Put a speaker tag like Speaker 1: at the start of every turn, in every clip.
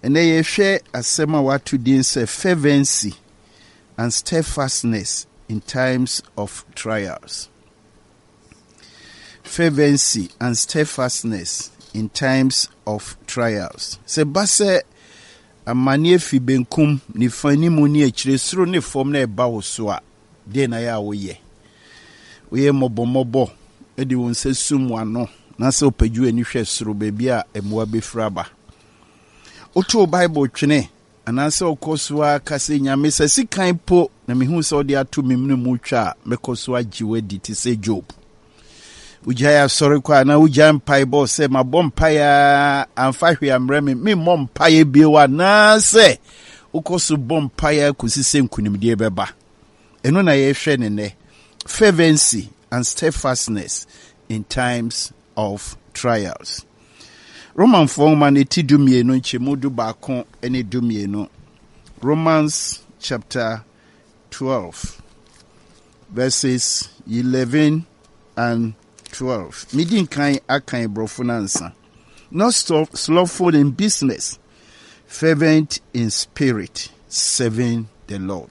Speaker 1: And they share asema watu din say fervency and steadfastness in times of trials. Fervency and steadfastness in times of trials. Se base amanie fi benkum ni fani mu ni akire suro ne fom na eba wo so a de na ya wo ye mobomobo edi won se sum ano na se opaju ani hwe suro baby a emwa befra ba oto bible twene anase okoswa kase nyame se sikan po na mehu se odi ato memnu mu twa mekoswa giwedi ti se Job ujaya sorry kwa na ujaya mpaibo se mabompaya amfahwe amreme me mompaye biwa na se ukosu bompaya kusise nkunimdie beba eno na yehwe ne fervency and steadfastness in times of trials. Roman forman etidumienu nchemudu bakon ene dumienu. Romans chapter 12 verses 11 and 12. Midin kan akan brofunansa. Not slothful in business, fervent in spirit, serving the Lord.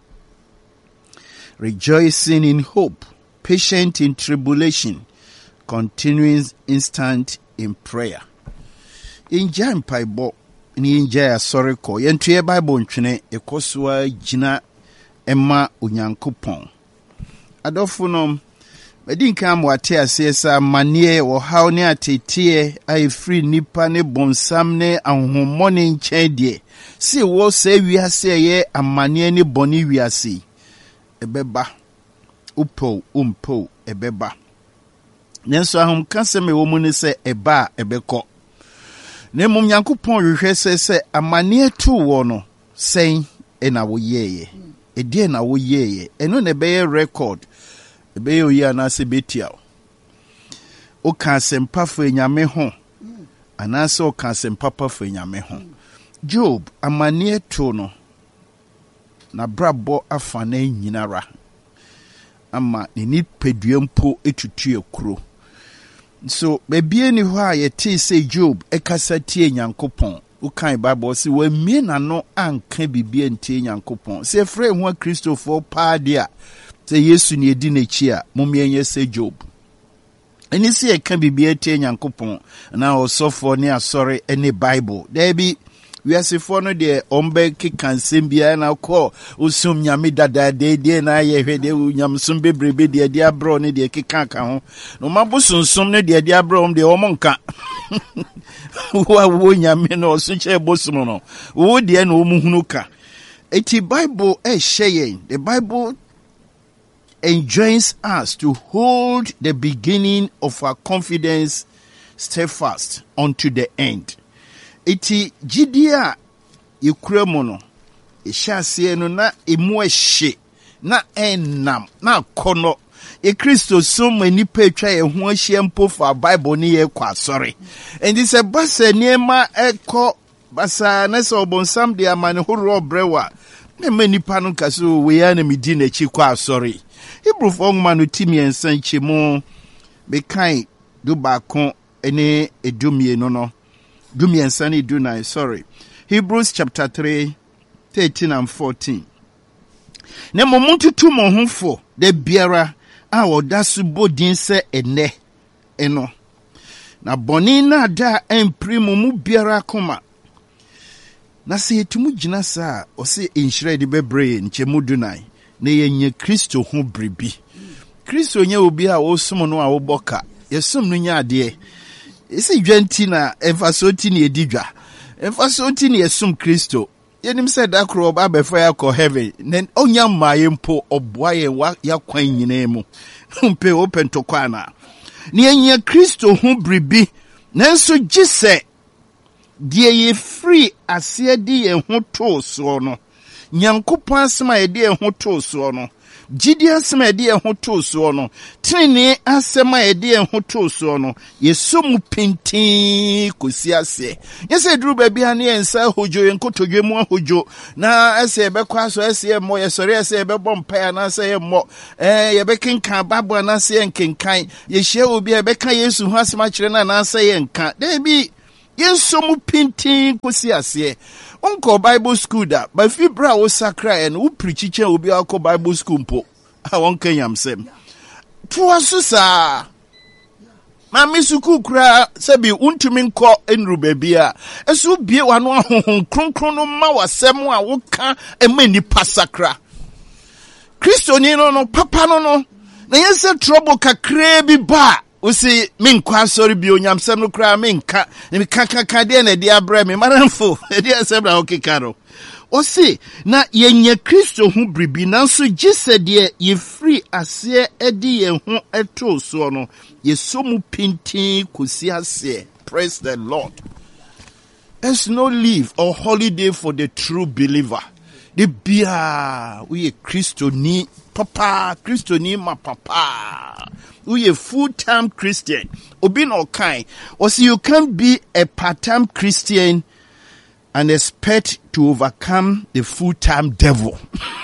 Speaker 1: Rejoicing in hope, patient in tribulation, continuing instant in prayer. In Jan Paibo, in Jaya Soriko, Yentuye Bible ntwene ekoswa jina Emma Unyankopon. Adofunom medinka mwate asesa manie wo haw ne atetie ai free nipa ne bonsam ne ahomone nkyedie si wo se wiase ye amanie ne boni wiase ebeba upo umpo ebeba nenso ahom kaseme wo mu ne se eba ebekọ ne mum Nyankopon hwehwe se amanie tu wo no sen na wo yeye edie na wo yeye eno ne be record ebe yo ya na se betia o ka sempa fo nyame ho anase o ka sempa pa fo nyame ho. Job amanie to no na brabo afa na nyinara ama ni peduampo etutu ekuro so bebie ni ho a yete se Job ekasa tie Nyankopon o kan Bible se wa mie na no anka bibie ntie Nyankopon se frɛ ho Christopher Padia se Yesu ni edi n'echi a momienye se Job eni se eka bibie tie Nyankopon na osofo ne asore ene Bible there be we asefo no de ombe kekansem bia na kɔ osum nyame dada de na ye hwede nyamsum bebrebe de abro ne de keka ka ho no mabosonsum ne de abro de omonka wo nyame no osunche bosum no wo de na omuhunu ka eti Bible share the Bible enjoins us to hold the beginning of our confidence steadfast unto the end. Iti jidia yikuremu no ehase no na emu ehye na enam na kono e Kristo so mani petwa ye ho ahye mpo fa Bible ni ye kwa sorry and this a basa niema ekọ basa na so obonsam de amane horo brewa na mani panu kaso we ya na medi na chi kwa sorry Hebrew for manu timi ensan chemu be kan do bakon ene edumie no Dumi ensani dunai, sorry. Hebrews chapter 3, 13 and 14. Ne momuntu tu mohunfo, de biara, awo dasu bodin se eno. Na boni na da emprimu mu biara koma. Na se yetumu jina saa, ose inshire di bebre, nchemu dunai, ne yenye Kristo hu bribi. Kristo nye ubi a osumo no a oboka, yesum nunya adie. Isi dwenti na emfasoti ni edidwa emfasoti ni esum Kristo yenim se da kro oba befa ya ko heaven nen onya maye mpo oboa ye wa ya kwan nyina mu mpe open to kwana ni enye Kristo hu bribi nenso gise die ye free ase di ye hu to so no Nyankopon asema ye di ye hu to so no Jidi asema edi ho to so no tini asema edi ho to so no yesomu pintin kosi ase yese duru baabi ane ensa hojo yenkotodwe mu hojo na ase ebekwa so ase mo yesore ase ebebọ mpa na ase mo yebekenka Bible na ase yenkenkan ye hye obi ebeka Yesu ho asema kire na ase yenka debi Yensomu pintin kosi ase. Unko Bible school da, but if you bra wo sakra and wo preachiche obi akọ Bible school mpo. I won kenyam sem. Tuasusa. Mami suku kura sebi untumi nkọ enru baabi a. Esu bie wano ahohon kronkron no ma wasem a wo ka emani pasakra. Kristo ni no papa no. Na yense trouble kakra bi ba. Usi minkwa sorry bi onyamsem no kra minka. Ni kaka de na de abrɛ me maramfo. De asem na okekaro. Osi na yenye Kristo hu bribi nanso gise de ye free ase edi ye hu eto so no ye somu pintin kosi ase. Praise the Lord. There's no leave or holiday for the true believer. The bia we Kristo ni papa, Kristo ni ma papa. We a full-time Christian. Obi no kind. Osi you can't be a part-time Christian and expect to overcome the full-time devil.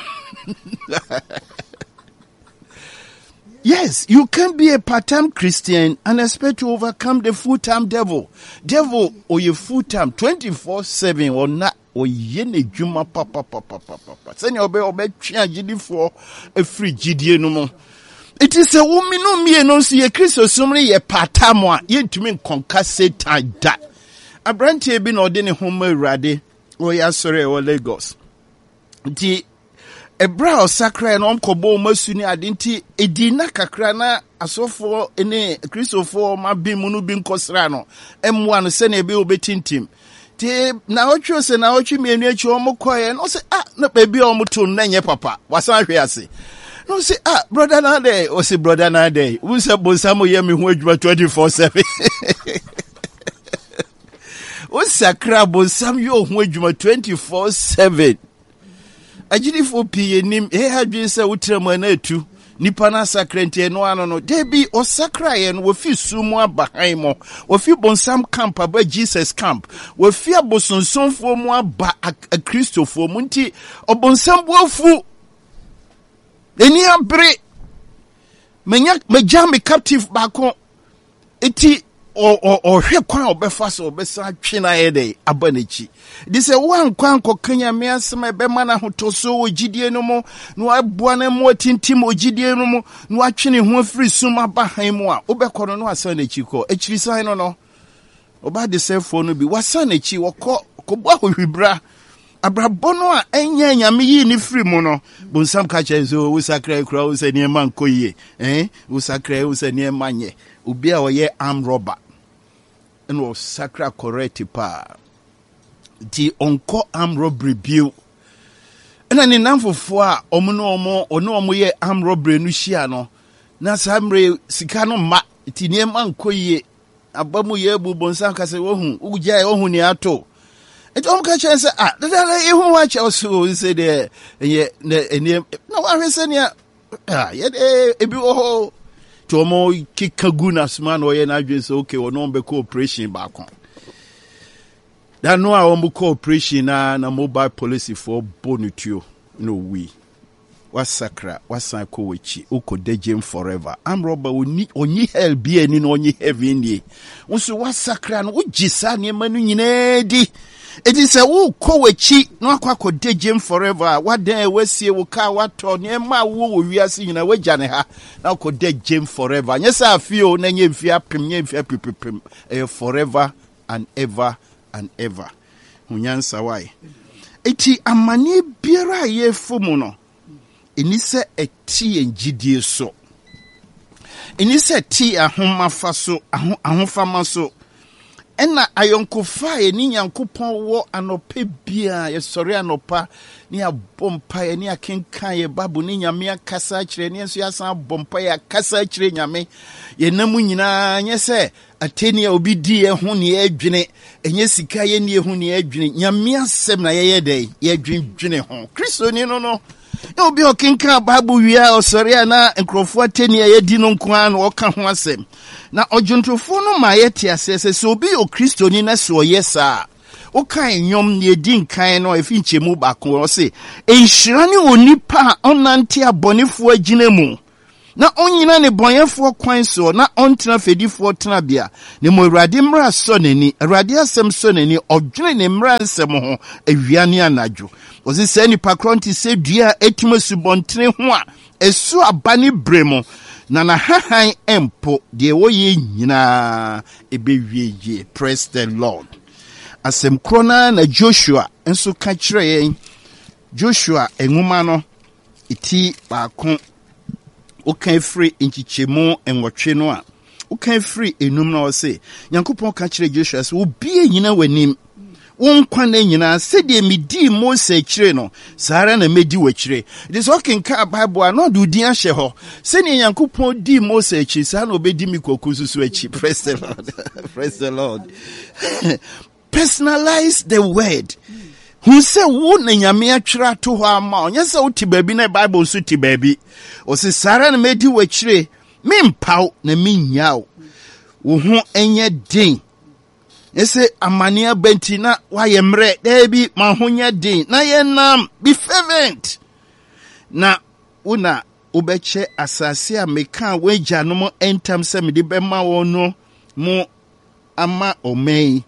Speaker 1: Yes, you can be a part-time Christian and expect to overcome the full-time devil. Devil or your full-time 24/7 or not or yene juma papa. Send your obe change for a free GDA no more. It is a woman no me no see a Christ or somebody ye part-time one yet to mean conquer Satan that. A branch be no deni home rade or ya sorry or Lagos. The a brow sacra and kobo masuni adinti edina kakrana asofo ene Christopher ma bi munu bin kosrano M1 sene be obetintim te na ocho se na ocho me enu echi omo koye no se na baby omo to na nye papa wasan hwe ase no se brother na dey o se brother na dey we se bonsamo ye me hu adwuma 24/7 o sakra bonsam yo hu adwuma 24/7 Ajidi for P nim hadwe se wutrem na atu nipa na sakrente no ano no debi o sakraye no wofi sumu abahan mo wofi bonsam camp aba Jesus camp wofi abosonsonfo mu aba a Christopher mu nti obonsam bofu eni abre menya me captive bako eti o hwe kwan obefa so obesa twena yede abanichi dise wan kwan kokanya me asema be mana hotoso ogidie no mo no aboa na mo tintim ogidie no mo no atwene ho afiri suma bahan mu a obekoro no asa na chi ko echiri san no oba de sefo no bi wasa na chi wokọ kobwa hohwibra abrabono a enya nyame yi ni firi mu no bonsam ka chezo wo sakra kura wo se niema nkoyie wo sakra wo se niema nye obi a oye arm robber and was sacra correct pa di onko arm robbery bill and an namfofo a omo ye arm robbery no hia no na samre sika no ma ti niema nkoyie abamu ye bu bonsan ka se wo hu ugya wo ni ato eti omka che se dada e hu wa che so se de ye na wa hwese ne ye ebi wo Tomo kikaguna sman oye na adwen se okay wo no be cooperation back on. That no a cooperation na mobile police for bonutuo no we. Wasakra wasanko wechi ukodejem forever. Am robber onyi hell be ani no onyi heaven ni. Unso wasakra no ugisa ne manu nyina di. It is a woo kowechi no akwa dejem forever. What day we see wo ka wato ne ma wo wiase nyina wagya ne ha na ko dejem forever. Nyesa afio na nye mfia pipipim forever and ever and ever. Hunyansa why. Eti amane biara ye fomu no. Enise eti enjidie so. Enise eti ahomafa so ahofama so. Ena ayonkofa ye ni nyankopon wo anope bia ye sori anopa ni abompa ye ni akenkan ye babu ni nyame akasa kire ni enso yasan bompa ye akasa kire nyame ye namu nyina nye se ateni a obi di ye ho ni adwene enye sika ye ni ho ni adwene nyame asem na ye dey ye adwendwene ho Kristo ni no obi okenkan babu wia osori ana nkrofo ateni ye di no nko an wo ka ho asem na ojuntofo no ma yeti asese so obi o Kristo ni na so yesa o kan nyom ne di nkan no efi nchemu ba ko o se enhyira ne onipa onante abonefo agina mu na onyina ne bɔnyɛfoɔ kwan so na ɔntena fedifoɔ tenabea ne mo Awurade mmara sɔ n'ani Awurade asɛm sɔ n'ani ɔdwene ne mmara nsɛm ho awia ne anadwo ɔse sɛ nipa korɔ nte sɛ dua a ɛtim asubɔntene ho a ɛso aba ne bere mu na nahahan empo deɛ wɔyɛ nyinaa ɛbɛwie yie. Praise the Lord. Asɛm korɔ na Joshua nso ka kyerɛ yɛn. Joshua enwuma no iti baako okan free nchichemu enwɔtwe no a okan free enum na ɔse Nyankopɔn ka kyerɛ Joshua sɛ obi nyina w'anim wonkwa na nyina sɛdeɛ medi Mose akyire no saara na medi w'akyire. It is okay ka Bible a no do din ahyɛ hɔ sɛdeɛ Nyankopɔn di Mose akyire saa na obedi mi koku susu akyire. Praise the Lord. Praise the Lord. Personalize the word. Who say wo na nyame atwera to hɔ ama ɔnyɛ sɛ wo ti baabi na Bible so ti baabi ɔse saara na medi w'akyire mempaw na menyaw wo ho ɛnyɛ den ese amania benti na wayɛ mmerɛ daabi ma ho nyɛ den na yɛnam be fervent na una wobɛkyɛ asase a meka wagya no mo entam sɛ mede bɛma wɔn no mo ama ɔman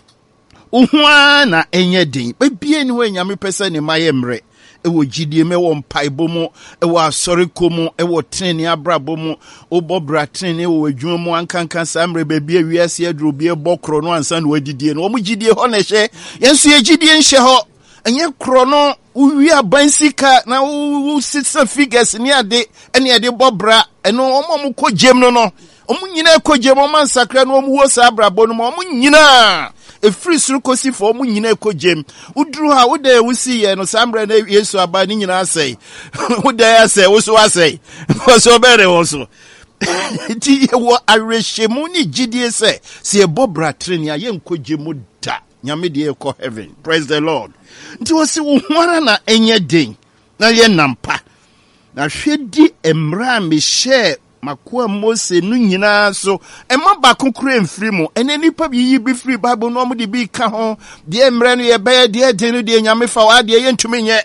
Speaker 1: uhua na enye din bebie ni ho nyame pese ne maye mre ewo gidie me wo mpaibo mu ewo asori komu ewo treni abrabo mu obobra treni wo adwuma mu ankankan samre bebie wiase aduro bie bokro no ansa na wadidie no wo gidie ho na hye yenso ye gidie nhye ho enye kro no uwi abansika na wo sitsa figures ni ade ene ade bobra eno omo ko jem no omo nyina ko jem o mansakra no omo wo sa abrabo no omo nyina efiri suru kosi fo mu nyina ekogem uduru ha wo da wusi ye no sambre na Yesu aba ni nyina asai wo da asai wo so asai so bere wo so ti wo arehemu ni gidie se ebobra treni aye nkogemu da nyame de ekɔ heaven. Praise the Lord. Nti wo se wo hwara na enye den na ye nampa na hwedi emra me share makoa Mose no nyina so ema ba kokoro emfiri mu ene nipa bi yi bi free Bible no mo de bi ka ho de emre no ye beye de den no de nyame fa wa de ye ntumi nye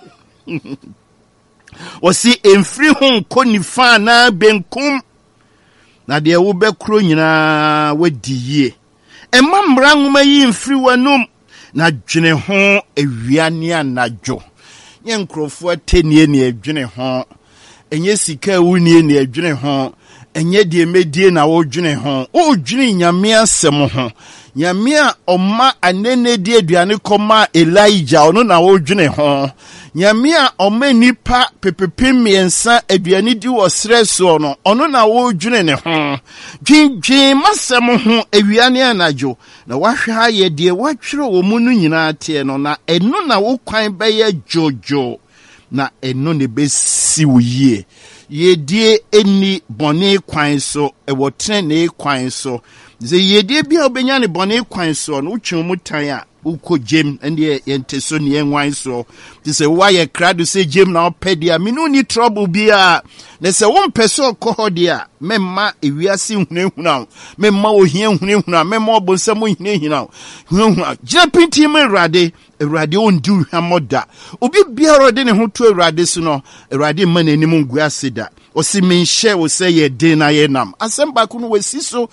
Speaker 1: osi emfiri ho nkoni fa na benkum na de wo be kro nyina wadi yie ema mra nwoma yi emfiri wanum na dwene ho ewia ne anadwo nye nkrofo atenie ne adwene ho enye sika wunie ne adwene ho enye de medie na wo dwene ho o dwene nyame asem ho nyame a ɔma anene de aduane kɔma Elijah ono na wo dwene ho nyame a ɔma nipa pepepe miensa aduane di wo sreso no ono na wo dwene ne ho dwindwin masem ho awiane anadwo na wahwe ha ye de watwere wo mu no nyina te no na eno na wo kwan bɛyɛ jojo na eno ne besi wo yie yedie eni bɔne kwan so ɛwɔ trene kwan so ze yedie bia obenya ne bɔne kwan so no utwe mu tan a uko jem ende yente so ne enwan so ti se wa ye krado se jem na opedia minu ni trouble bia na se wo mpeso kɔ dia memma ewiase hunehuna memma ohia hunehuna memma obonsam hunehina hunehuna jepinti me Awurade ondi hwamoda obi biara de ne ho to Awurade so no Awurade ma nanim ngu aseda osi menhye wo se ye den na ye nam asɛmba ko no wasiso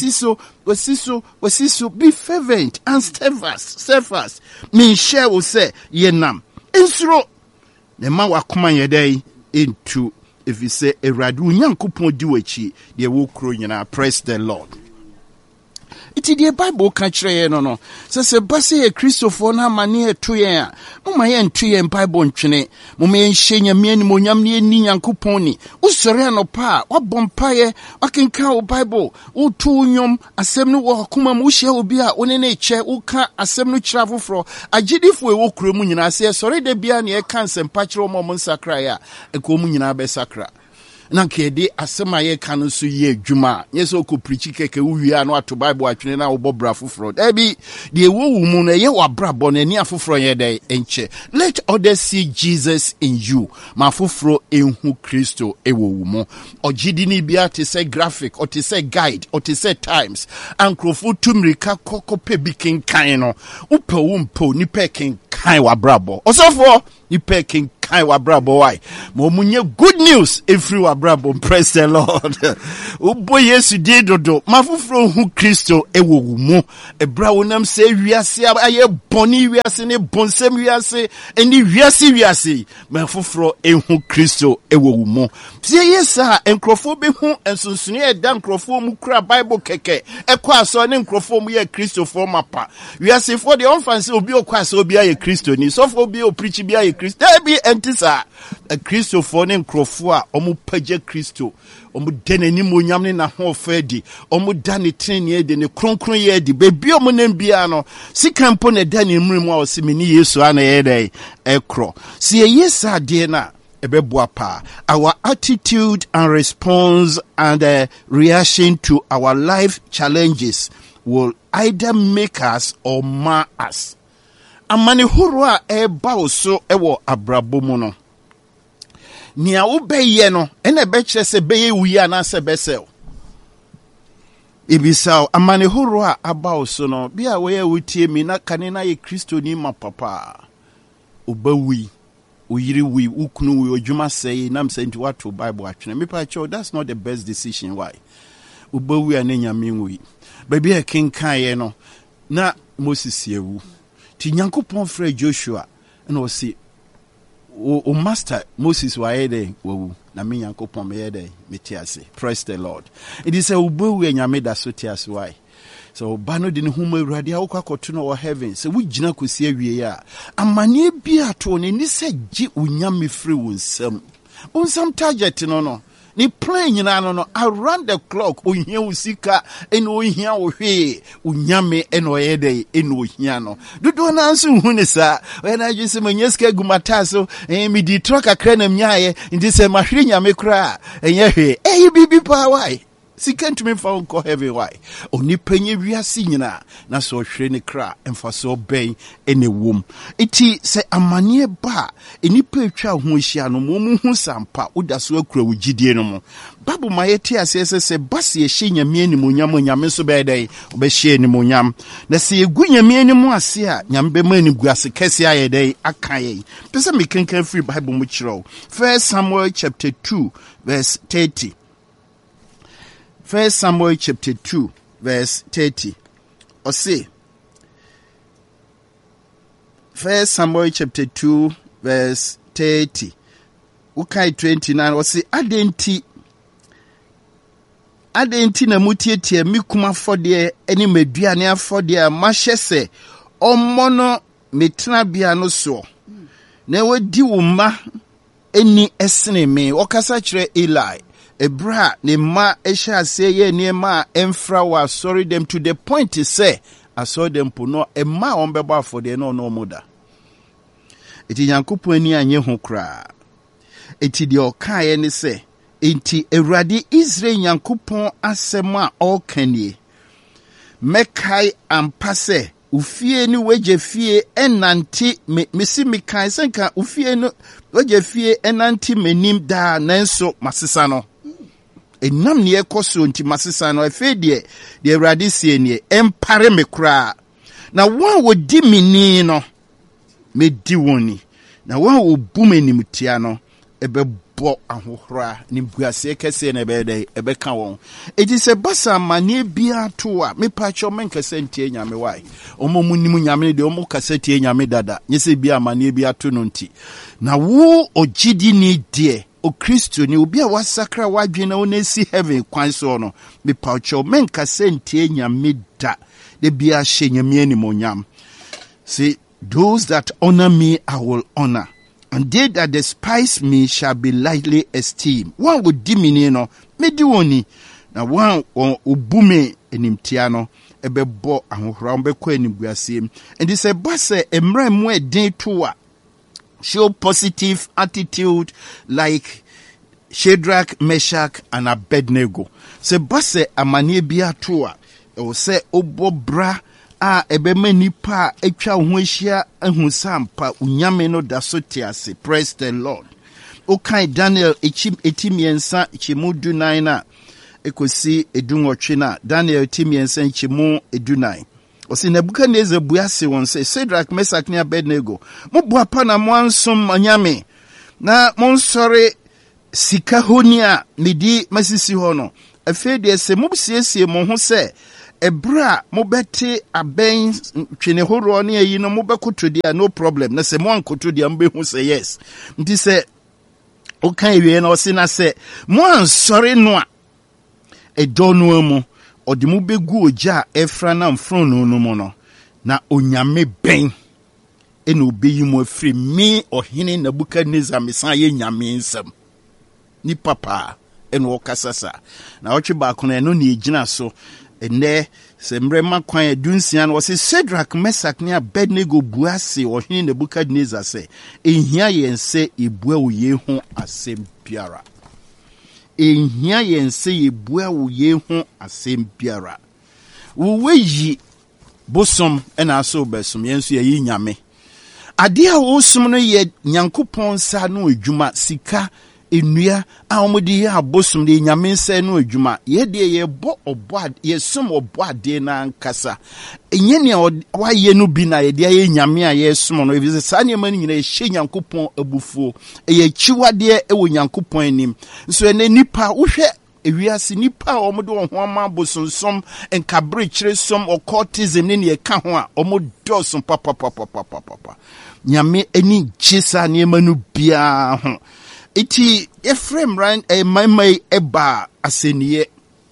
Speaker 1: be fervent and steadfast menhye wo se ye nam nsuro ne ma wakoma ye dai into if you say Awurade Onyankopɔn di wachi de wo kro nyina. Praise the Lord. Iti the Bible ka kyerɛ no se base ye Christopher na mane eto yen a moma ye nto yen Bible ntwene moma ye nhye nyame ni monyam ne ni Nyankopɔn ni usɔre anopa a wabompa ye wakenka o Bible wo to nyom asɛm no wo akoma mu hye obi a one ne kyɛ wo ka asɛm no kyerɛ afoforo agidifo e wo kuro mu nyina se sɔre da bia ne e kan sɛmpa kyerɛ mo mo nsakra ya e ko mu nyina be sakra na kede asema ye kanu so ye adwuma yeso ko preach keke wuwia no ato Bible atwene na wo bobra foforo dabi de wo mu na ye wabrabo na ni afoforo ye dey enche. Let others see Jesus in you ma foforo enhu Kristo ewo mu ogidi ni bia te say graphic or te say guide or te say times ankrofo tumrika kokope bikin kan no upe wo mpo ni pekin kan wabrabo osofo ni pekin kai wabrabo why mo munye good news every wabrabo. Praise the Lord. Ubo Yesu di dodo mafufro hu Kristo ewo mu ebra wonam se wiase aye boni wiase ne bonsem wiase eni wiase mafufro ehu Kristo ewo mu. Sie yesa enkrofo be hu ensunsune e dan enkrofo mu kura Bible keke ekwa aso ne enkrofo mu ye Kristo for mapa wiase for the onfanse obi okwa aso obi aye Kristo ni so for obi o preach bi aye Kristo be entisa a Kristo for ne enkrofo a omu page Kristo omu dene ni monyam ne na ho fadi omu dane trenie de ne kronkron ye di bebi omu nem bia no sikampo ne dane mrimu a osimini Yesu ana ye dai ekro si yesa de na our attitude and response and reaction to our life challenges will either make us or mar us. Amani hurwa eba oso ewo abrabomu no. Nia ubeye no, ene beche se beye uya na se besel. Ibisao, amani hurwa aba oso no, biya weye utie mina kanina ye Kristo ni mapapa. Ubewi. Uyiri we ukunu we ojuma say nam say into what to Bible actually. Me pa cho that's not the best decision. Why? Ubewi anenya minwi. Baby a king kan no na Moses yewu. Ti Nyankopon frɛ Joshua and o say o master Moses wa yede wo na me Nyankopon me yede metiase. Praise the Lord. It is a ubewi anyame da so tiase why. So bano de ne huma awurade a wokɔ akɔto no wɔ heaven sɛ wogina kɔsi awie a amane bia to ne ni sɛ gye onyame firi wo nsam target no ni plan nyina no around the clock ohia usika ene ohia wo hwe onyame ene oyede ene ohia no dodo na nso hu ne sa we na adwese manyeska gumata so me di truck akra na mnyaaye ndi sɛ mahwere nyame kra enye hwe bibi pa why Sikent me found ko heavy why. Oni penye wiase nyina na so hwere ne kra emfa so ben ene wom. Iti se amane ba enipa atwa ho hia no mo mu hu sampa oda so akura wugidie no mo. Babu mayete asese se base ye hye nyame ni monyam nyame so be dai obe hye ni monyam. Na se egu nyame ni mu ase a nyame be ma ni guase kese aye dai aka ye. Pese me kenkan free Bible mu kiro. 1 Samuel chapter 2 verse 30. 1 Samuel chapter 2 verse 30. Or say 1 Samuel chapter 2 verse 30. Ukai 29 or say adenti na mutietie mikuma fode eni meduane afode a mahye omono metena bia no so na wadi wo ma eni esene me okasa kire Eli Ebra ne ma esha say ye niema emfra wa sorry them to the point to say I saw them puno e ma ombeba for the no moda. Eti Nyankopon ani anye ho kra. Eti de okaye ne se enti Ewurade Israel Nyankopon asem a okanie. Mekai ampase ufie ni weje fie enanti mesi mekai senka ufie no weje fie enanti menim da nanso masesa no. Enam ne ekoso nti masesa no efe de Ewurade sie ne empare me kra na wan wodi mini no medi woni na wan obu manim tia no ebebo ahohora ni buase kese na ebede ebeka won edi se basa mane bia to a me pacho men kese ntie nyame wai omomu nim nyame de omo kase tie nyame dada nyese bia mane bia to no nti na wo ogidi ni de o Kristo ni obi a wasakra wadwena onesi heaven kwan so no me pacho men kase ntie nyame da de bia hye nyame ani monyam. See, those that honor me I will honor, and they that despise me shall be lightly esteemed. One would dimini no medi woni na one obume enimtiano ebebo ahohora mbekọ enibguasem. And this a boss emra mu eden to a show positive attitude like Shadrach, Meshach, and Abednego. Se boss amanie bia to a o se obobra a ebema nipa etwa ho ahia ahu sampa unyame no da so tiase. Praise the Lord. Okay, Daniel etimiensa chimudu 9 na ekosi edunwotwe na Daniel etimiensa chimu edunai. Osi Nebukadnezar buase won se Shadrach, Meshach ne Abednego mo boapa na mo ansom anyame na monsɔre sika honi a medi masisi hɔ no afei deɛ sɛ mobsiesie mo ho sɛ ebra mobɛte abɛn twene horoɔ ne ayi no mobɛkoto deɛ no problem na sɛ mo ankoto deɛ mbɛhu sɛ yes nti sɛ okan wie na ɔse na sɛ mo ansɔre no a ɛdɔ no mu ɔde mo bɛgu ogya ɛfra na mfrono no mu no na onyame bɛn ɛna obɛyi mo afiri me ɔhene Nebukadnezar mesan yɛ nyame nsɛm ni papa ɛna ɔkasa sa na ɔtwe baako no ɛno ne ɛgyina so ɛnɛ sɛ mmerɛma kwan adunsia no wɔse Shadrach, Meshach ne Abednego bua se ɔhene Nebukadnezar sɛ ɛhia yɛn sɛ ebua wo yɛ ho asɛm biara ɛhia yɛn sɛ yɛbua wo yɛ ho asɛm biara wo yi bosom ɛna aso bɛsom yɛn so yɛyi nyame adeɛ a wosom no yɛ Nyankopɔn sa no adwuma sika enua a omudi yɛ abosom de nyame nsa no adwuma yɛde yɛbɔ ɔbɔ yɛsom ɔbɔ ade na nkasa enye ne wayɛ no bi na yɛde ayɛ nyame a yɛsom no ebi saa ne mani nyina yɛhyɛ Nyankopɔn abufuo ɛyɛ chiwadeɛ ɛwɔ Nyankopɔn anim nso ɛne nipa wohwɛ ewiase nipa a ɔmo de wɔn ama bosonsom nkabere kyerɛ som occultism ne yɛka ho a ɔmo dɔso papa nyame ani gyesa ne manu bia ho iti Ephraim ran mai eba aseniye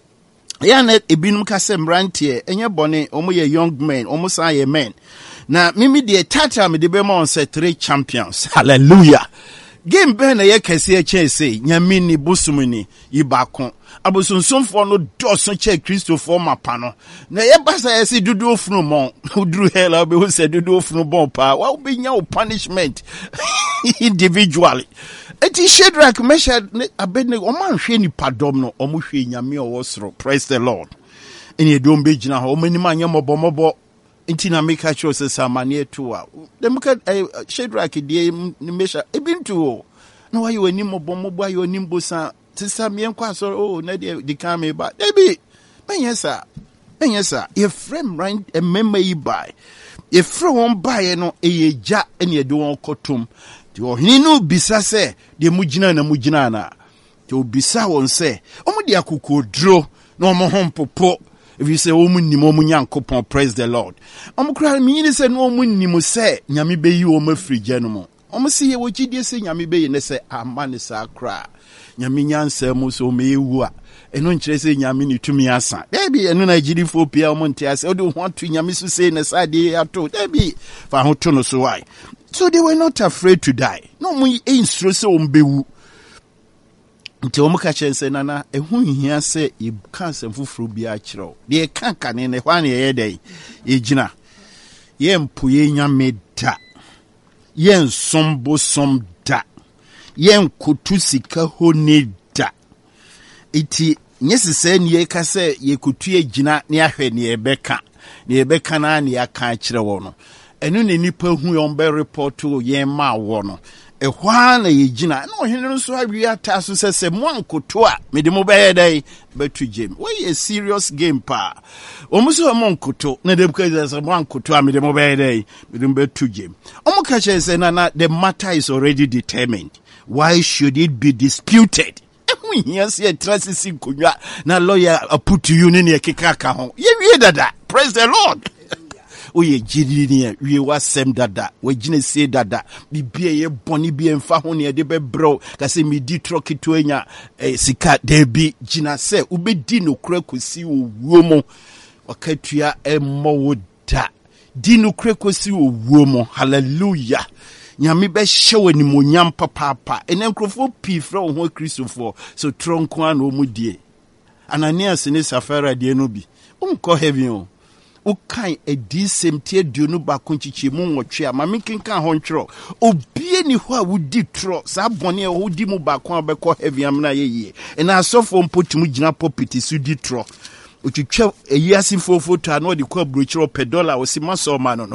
Speaker 1: ya na ebinum ka se mrantie enye bone omo ye young men omo san ye men na mimi de tata me de be ma on se 3 champions hallelujah game be na ye kese e chese nyame ni busumuni yibako abosonsomfo no doso che Christopher mapa no na ye basa ye se dudu ofunu mo udru hela be ho se dudu ofunu bon pa wa be nya o punishment individually eti Shadrach, Meshach, Abednego oman hwe ni padom no omo hwe nyame owo soro praise the Lord eni edom be gina ho omani ma nya mobomobo enti na make sure say samane to a dem ka Shadrach die Meshach ebintu o na why you ani mobomobo ayo ni mbosa tisa mien kwa so oh na de kan me ba debi menyesa Ephraim ran emema yi bai Ephraim won bai no eyeja eni ede won kotom ti ohini no bisa se de mugina na ti obisa won se omo de akokodro na omo hompopo if you say omo nim omo Nyankopon praise the Lord omo kra mi ni se no omo nim se nyame beyi omo afirigye no mo omo se ye wogidie se nyame beyi ne se amane sa kra nyame nyansa mu so me ewu a eno nkyere se nyame ni tumi asa debi eno na gidifo pia omo ntia se odi ho to nyame so se ne sa de ato debi fa ho to no so why. So they were not afraid to die. No mu instro se ombewu. Nti omo ka chen se nana ehu hia se e cancer fufuru bia kire. De kanka ne hwa ne ye dai. E gina. Ye mpoye nyame da. Ye nsombo som da. Ye nkotu sika honi da. Iti nyesi se ne ye ka se ye kotu e gina ne ahwe ne ye beka. Ne ye beka na ne aka kire wo no. Enu ne nipa hu yon be report ye ma wo no ehwa na ye gina na ohene no so awi ata so se mo ankoto a me de mo be ye dai betu game we a serious game pa omo so mo ankoto na de because se mo ankoto a me de mo be ye dai me de betu game omo ka che se na the matter is already determined. Why should it be disputed? Ehun here se trasisi konwa na lawyer put you ne keka ka ho ye wie dada praise the Lord. Oye jidini we wasem dada we gine se dada bibie ye boni bi emfa ho ne de be bro ka se mi di troki to enya sika debi gina se ubedi no kura kosi owuo mo wakatua emmo woda di no kura kosi owuo mo hallelujah nyame be hyewe ni monyam papa ene nkrofo pi fra ho Christopher so tronko an omudie Ananias ne Safira de no bi unko heaven o ukai edi semtie duonu ba konchichi mu nwotwe a mamekenka ho ntwero obie ni ho a wudi tro sa bone ho di mu ba kon abekọ heavy amna yeye ena asofo mpotimu gina popiti su di tro otwitwa eyiasifo foto na odi kwa brochiro $1 o si maso ma no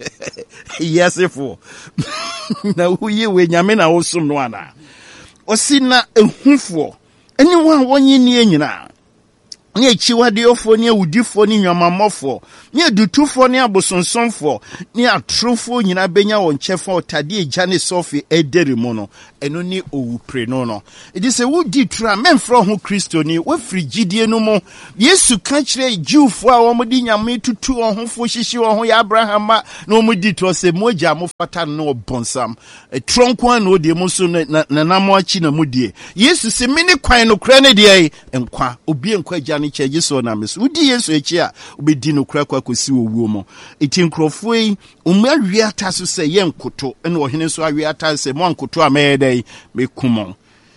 Speaker 1: eyiasifo na huye we nyame na wosum no ana o si na ehufo eni wa wonyi ni enyina ni echiwadeofo ni ewudifo ni nwamamofo ni edutufo ni abosonsonfo ni atrofo nyina benya won chefa otade ejane sofi ederi mu no eno ni owupre no it is a wudi tra memfro ho Kristo ni we frigidie no mo Yesu ka kire Jewfo a wo modi nyame tutu ohofo hihyi wo ho ya Abraham na wo modi to se moja mo fata no obonsam tronko an no de mo so na namo achi na modie Yesu se mini kwan no kra ne de enkwa obi enkwa gya ne kye Yesu na meso udi Yesu echi a obedi no kra kwa kosi owuo mo eti nkrofo yi umwa ata so se ye nkoto ene ohene so awi ata se mo nkoto a meyedai mekumo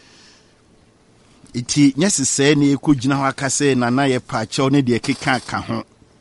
Speaker 1: eti nyesese ne ekogina ho akase na ye paache ne de keka ka ho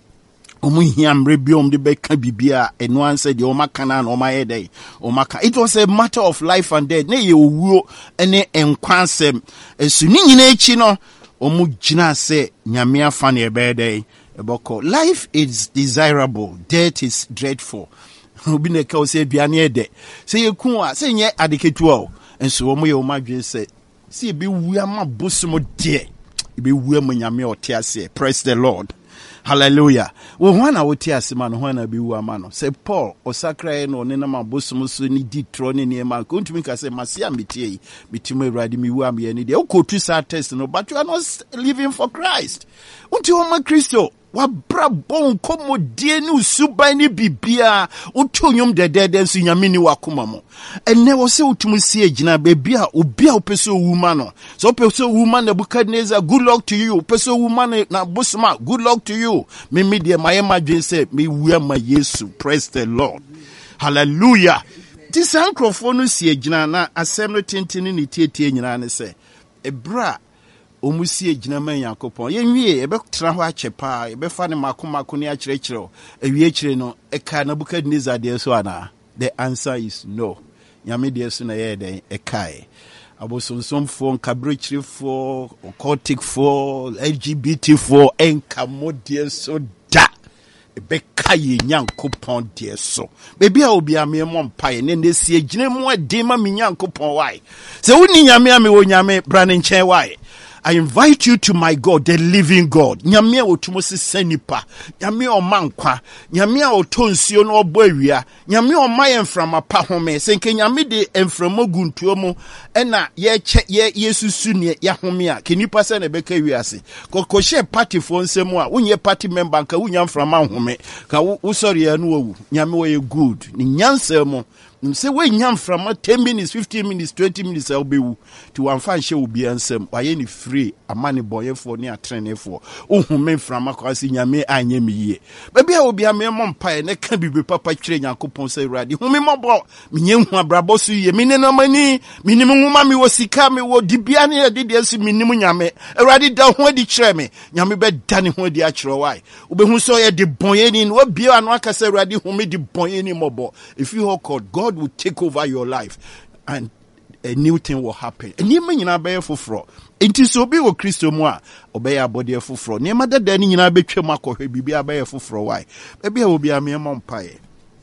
Speaker 1: omuhia mre biom de beka bibia eno anse de omaka na omayedai omaka it was a matter of life and death ne ye owuo ene enkwansem esu ni nyina echi no omu gina se nyame afa ne ebedai eboko life is desirable, death is dreadful. Obi ne ka o se aduane ede se yekun a se nye adeketu o enso omo ye omadwe se se be wu ama bosom de be wu am nyame ote ase. Praise the Lord. Hallelujah. Wo hwana wote ase ma no hwana be wu ama no se Paul osakra no ne na ma bosom so ni di tro ne ne ma ko ntumi ka se masia metie yi mitimo awurade mi wu am ye ne de o ko tu sa test no but you are not living for Christ. Unti o ma Kristo wa brabon komo die ni usuban ni bibia utonyom dedede nso nyame ni wakoma mo enne wo se utumu sie gina bebia obi a opeso wuma no so opeso wuma na Nebukadnezar good luck to you opeso wuma na Bosma good luck to you me de mayema dwen se me wua ma Yesu. Praise the Lord. Hallelujah. This microphone no sie gina na asem no tentini ni tietie nyina ne se ebra omusie gina man yakopon yenwie ebe tra ho achepa ebe fa ne makomako ne akyerechero ewie kyere no eka Nebukadnezar de so ana. The answer is no. Nyame de so na ye den ekai abosonsomfo nkabrechirefo occulticfo LGBTfo enkamodie so da ebe kai nyankopon de so bebi a obi amemo mpae ne nesie gina mu adema me nyankopon wai se woni nyame ame wo nyame bra ne nchen wai. I invite you to my God, the living God. Nyame a otumo se senipa, nyame o mankwa, nyame a otonsuo no obo awia, nyame o maye mframa pa home, senke nyame de mframa guntuo mu ena ye Yesusu ne ya home a kenipa se na beka wiase. Kokoshe party fo nsemu a wonye party member nka wonya mframa home, ka wo sorry ya no wu. Nyame wo ye good. Ni nyansa mu say we nyam from 10 minutes, 15 minutes, 20 minutes I'll be to one fan show be ansem why any free a money boy for near training for men from akwasi nyame anye me ye baby I will be a me mom pie ne can be papa train yakopon say ready who me mobo me nyen hu abrabo so ye me ne no mani minimum woman me wasika me wo dibia ne de de si minimum nyame ready da ho di kire me nyame be dane ho di a kire why obehu so ye de bonye ni wo bia anu aka say ready hu me di bonye ni mobo if you called God will take over your life and a new thing will happen. And you mean you be for fraud. It is so be with Christo moi, obey a body for fraud. Near mother then you know be chemako, be a bear for fraud. Why? Maybe I will be a mere mumpire.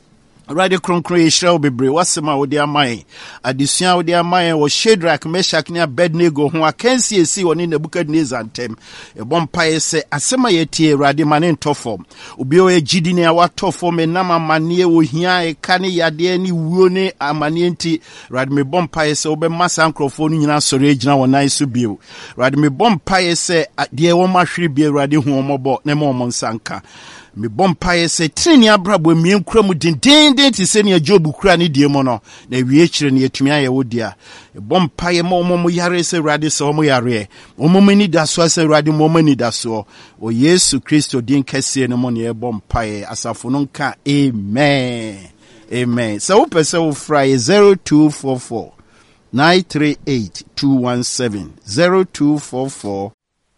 Speaker 1: Radio Croncreation be brave. What's the matter with their mind? Addition with their mind was Shadrach, Meshach, near Abednego, who I can see one in the Nebukadnezar and Tem. A bumpire say, Asema yeti radiman in tofom. Ubio e jidine awa tofom and nama manie wo hia e kani yade ni wone amanienti. Radme bumpire say, Obe massa microphone in our sorage now one nice subio. Radme bumpire say, Dear Woma Shribi radi huomobo, Nemo Monsanka. Me bompaye se treni abrabo mi enkura mu den ti se ne Job kura ne die mo no na wie kire ne atumi aye wodia e bompaye mo yare se rade se mo yare ni da so se rade mo ni da so o Yesu Kristo din kese ne mo ne e bompaye asafo no nka amen so pese wo fry 0244 938 217 0244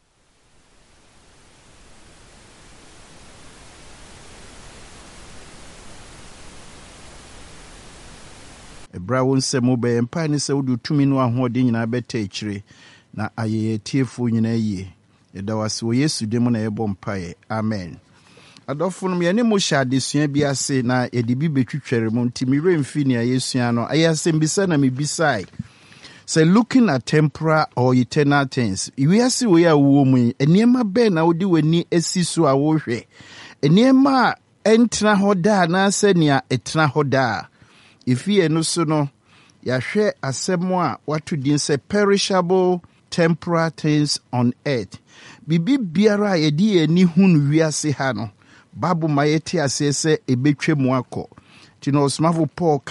Speaker 1: Ebra won se mo be empa ni se wodu tumi no ahode nyina beta ekire na ayeye tiefo nyina yie eda wase wo Yesu dem na ebo mpae amen adofo no me ne mo hya adesua bi ase na edi bi betwetwere mo ntimi remfi ne ayesua no ayase mbisa na mebisai Say looking at temporal or eternal things. We are see we are woman. Enema ben na odi weni esisu a wohwe. Enema entra hoda na senia etra hoda. Ifie no so no yahwe asemo a watu din say perishable temporal things on earth. Bibi biara yedi eni hunu wiase ha no. Babu mayeti asese ebetwe mu akọ. Tino smavo Paul